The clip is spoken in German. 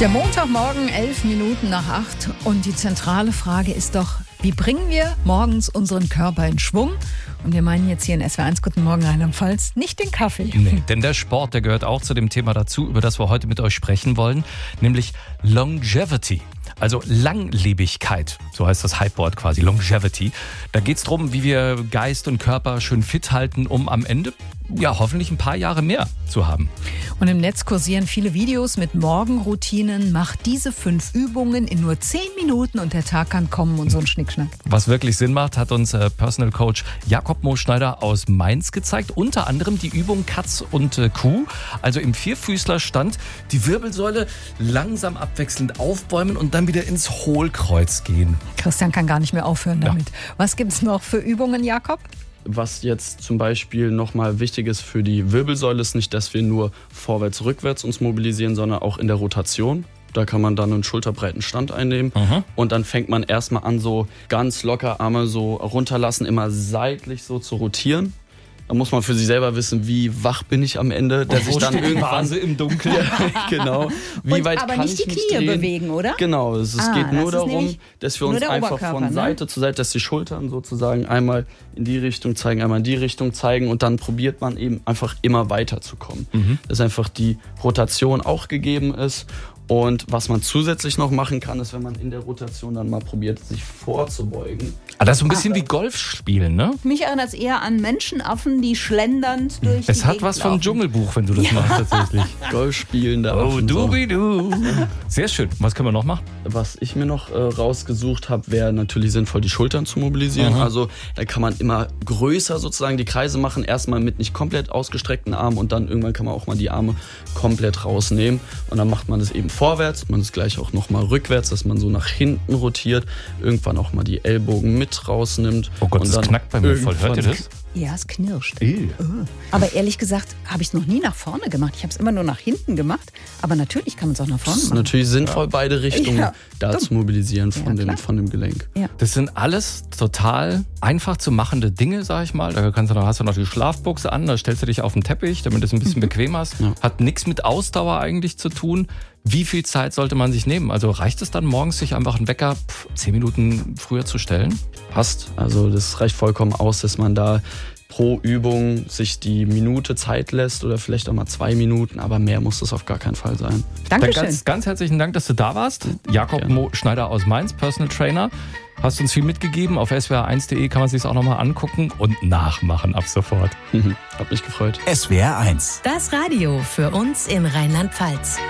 Der Montagmorgen, 11 Minuten nach 8. Und die zentrale Frage ist doch, wie bringen wir morgens unseren Körper in Schwung? Und wir meinen jetzt hier in SWR1 Guten Morgen Rheinland-Pfalz nicht den Kaffee. Nee, denn der Sport, der gehört auch zu dem Thema dazu, über das wir heute mit euch sprechen wollen, nämlich Longevity. Also Langlebigkeit, so heißt das Hypewort quasi, Longevity. Da geht es darum, wie wir Geist und Körper schön fit halten, um am Ende ja hoffentlich ein paar Jahre mehr zu haben. Und im Netz kursieren viele Videos mit Morgenroutinen. Mach diese 5 Übungen in nur 10 Minuten und der Tag kann kommen und so ein Schnickschnack. Was wirklich Sinn macht, hat uns Personal Coach Jakob Moschneider aus Mainz gezeigt. Unter anderem die Übung Katz und Kuh, also im Vierfüßlerstand die Wirbelsäule langsam abwechselnd aufbäumen und dann wieder ins Hohlkreuz gehen. Christian kann gar nicht mehr aufhören damit. Ja. Was gibt's noch für Übungen, Jakob? Was jetzt zum Beispiel nochmal wichtig ist für die Wirbelsäule, ist nicht, dass wir nur vorwärts, rückwärts uns mobilisieren, sondern auch in der Rotation. Da kann man dann einen schulterbreiten Stand einnehmen. Und dann fängt man erstmal an, so ganz locker Arme so runterlassen, immer seitlich so zu rotieren. Da muss man für sich selber wissen, wie wach bin ich am Ende, dass ich dann irgendwann im Dunkeln. Genau. Wie und weit aber kann nicht ich die mich Knie drehen? bewegen, oder? Genau, es geht nur das ist darum, dass wir uns einfach von Seite zu Seite, dass die Schultern sozusagen einmal in die Richtung zeigen, einmal in die Richtung zeigen und dann probiert man eben einfach immer weiter zu kommen. Dass einfach die Rotation auch gegeben ist. Und was man zusätzlich noch machen kann, ist, wenn man in der Rotation dann mal probiert, sich vorzubeugen. Das ist so ein bisschen wie Golf spielen, ne? Mich erinnert es eher an Menschenaffen, die schlendernd durch die Es hat Gegend was vom laufen. Dschungelbuch, wenn du das machst tatsächlich. Golf spielen da. Oh, du. Sehr schön. Was können wir noch machen? Was ich mir noch rausgesucht habe, wäre natürlich sinnvoll, die Schultern zu mobilisieren. Also da kann man immer größer sozusagen die Kreise machen. Erstmal mit nicht komplett ausgestreckten Armen und dann irgendwann kann man auch mal die Arme komplett rausnehmen. Und dann macht man das eben vorwärts, man das gleich auch nochmal rückwärts, dass man so nach hinten rotiert, irgendwann auch mal die Ellbogen mit rausnimmt. Oh Gott, und das knackt bei mir voll. Hört ihr das? Ja, es knirscht. Aber ehrlich gesagt habe ich es noch nie nach vorne gemacht. Ich habe es immer nur nach hinten gemacht. Aber natürlich kann man es auch nach vorne Das ist machen. natürlich sinnvoll, beide Richtungen da zu mobilisieren von klar. dem Gelenk. Ja. Das sind alles total einfach zu machende Dinge, sag ich mal. Da hast du noch die Schlafbuchse an, da stellst du dich auf den Teppich, damit du es ein bisschen bequemer hast. Ja. Hat nichts mit Ausdauer eigentlich zu tun. Wie viel Zeit sollte man sich nehmen? Also reicht es dann morgens, sich einfach einen Wecker 10 Minuten früher zu stellen? Passt. Also das reicht vollkommen aus, dass man da pro Übung sich die Minute Zeit lässt oder vielleicht auch mal 2 Minuten, aber mehr muss das auf gar keinen Fall sein. Dankeschön. Dann ganz herzlichen Dank, dass du da warst. Jakob Gerne. Moschneider aus Mainz, Personal Trainer. Hast uns viel mitgegeben. Auf swr1.de kann man sich auch nochmal angucken und nachmachen ab sofort. Hat mich gefreut. SWR1. Das Radio für uns in Rheinland-Pfalz.